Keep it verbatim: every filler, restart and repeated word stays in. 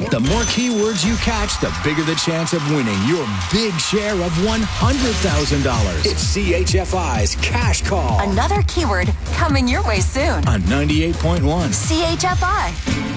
The more keywords you catch, the bigger the chance of winning your big share of one hundred thousand dollars. It's C H F I's Cash Call. Another keyword coming your way soon. On ninety-eight point one. C H F I.